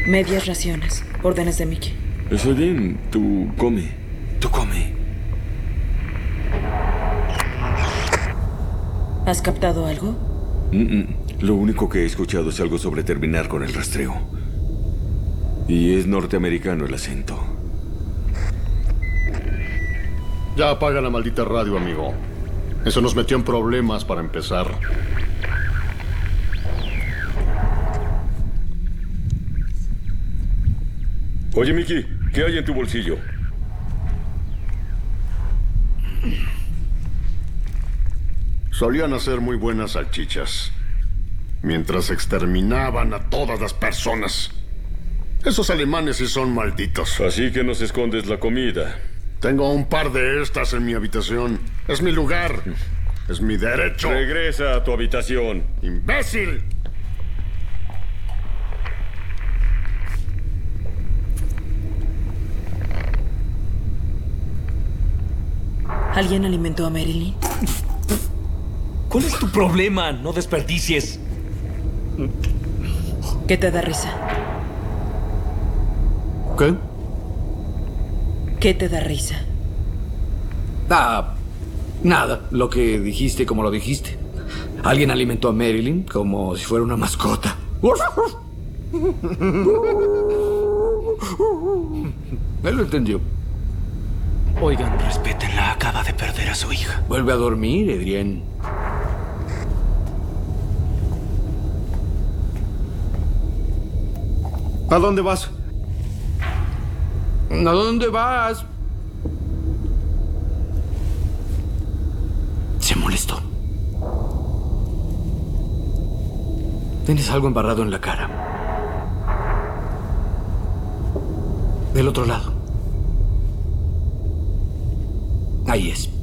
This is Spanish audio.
Medias raciones. Órdenes de Mickey. Está bien. Tú come. Tú come. ¿Has captado algo? Lo único que he escuchado es algo sobre terminar con el rastreo. Y es norteamericano el acento. Ya apaga la maldita radio, amigo. Eso nos metió en problemas para empezar. Oye, Mickey, ¿qué hay en tu bolsillo? Solían hacer muy buenas salchichas, mientras exterminaban a todas las personas. Esos alemanes sí son malditos. Así que nos escondes la comida. Tengo un par de estas en mi habitación. Es mi lugar. Es mi derecho. Regresa a tu habitación. ¡Imbécil! ¿Alguien alimentó a Marilyn? ¿Cuál es tu problema? No desperdicies. ¿Qué te da risa? ¿Qué? ¿Qué te da risa? Nada. Lo que dijiste como lo dijiste. Alguien alimentó a Marilyn como si fuera una mascota. Él lo entendió. Oigan, respétenla. Acaba de perder a su hija. Vuelve a dormir, Adrián. ¿A dónde vas? ¿A dónde vas? Se molestó. Tienes algo embarrado en la cara. Del otro lado. Ahí es.